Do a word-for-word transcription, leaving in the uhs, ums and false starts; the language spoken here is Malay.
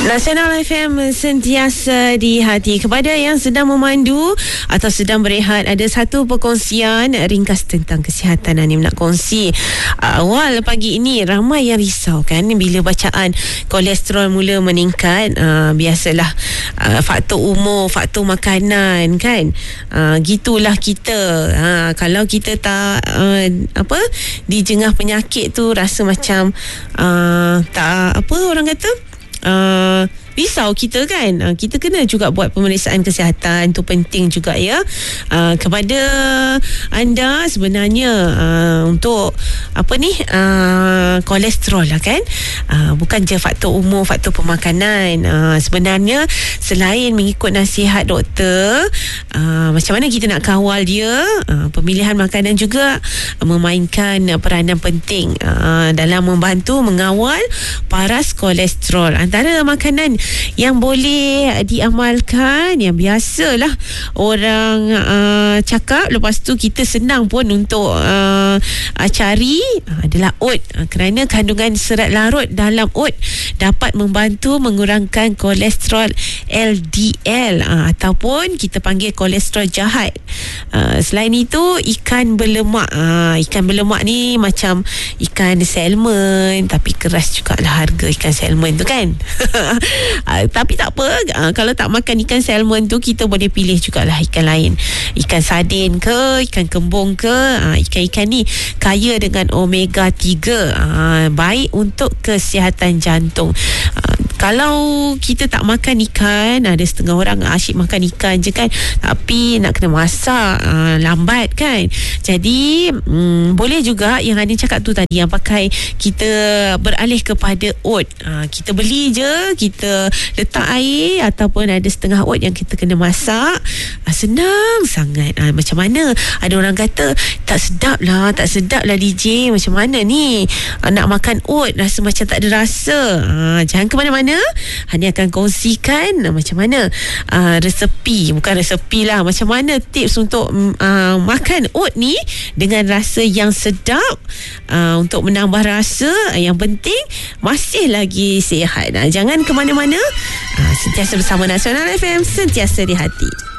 Nasional F M sentiasa di hati. Kepada yang sedang memandu atau sedang berehat, ada satu perkongsian ringkas tentang kesihatan Anim nak kongsi. Awal pagi ini ramai yang risau kan bila bacaan kolesterol mula meningkat. uh, Biasalah uh, faktor umur, faktor makanan kan. uh, Gitulah kita. uh, Kalau kita tak uh, apa dijengah penyakit tu, rasa macam uh, tak apa orang kata Uh, risau kita kan. uh, Kita kena juga buat pemeriksaan kesihatan. Itu penting juga ya. uh, Kepada anda sebenarnya uh, untuk apa ni uh, kolesterol lah kan. uh, Bukan je faktor umur, faktor pemakanan. uh, Sebenarnya selain mengikut nasihat doktor, uh, macam mana kita nak kawal dia, uh, pemilihan makanan juga memainkan peranan penting uh, dalam membantu mengawal paras kolesterol. Antara makanan yang boleh diamalkan, yang biasalah orang uh, cakap, lepas tu kita senang pun untuk uh, cari, adalah oat. uh, Kerana kandungan serat larut dalam oat dapat membantu mengurangkan kolesterol L D L, uh, ataupun kita panggil kolesterol jahat. uh, Selain itu, ikan berlemak. uh, Ikan berlemak ni macam ikan salmon, tapi keras jugalah harga ikan salmon tu kan. uh, Tapi tak apa, uh, kalau tak makan ikan salmon tu, kita boleh pilih jugalah ikan lain. Ikan sardin ke, ikan kembung ke. uh, Ikan-ikan ni kaya dengan omega tiga, uh, baik untuk kesihatan jantung. uh, Kalau kita tak makan ikan, ada setengah orang asyik makan ikan je kan, tapi nak kena masak, uh, lambat kan. Jadi um, boleh juga yang ada cakap tu tadi, yang pakai kita beralih kepada oat. uh, Kita beli je, kita letak air, ataupun ada setengah oat yang kita kena masak. uh, Senang sangat. uh, Macam mana? Ada orang kata tak sedap lah, tak sedap lah D J, macam mana ni uh, nak makan oat, rasa macam tak ada rasa. uh, Jangan ke mana-mana. Hani akan kongsikan uh, macam mana uh, resepi, bukan resepi lah, macam mana tips untuk uh, makan oat ni dengan rasa yang sedap, uh, untuk menambah rasa. uh, Yang penting masih lagi sihat. uh, Jangan ke mana-mana. uh, Sentiasa bersama Nasional F M, sentiasa di hati.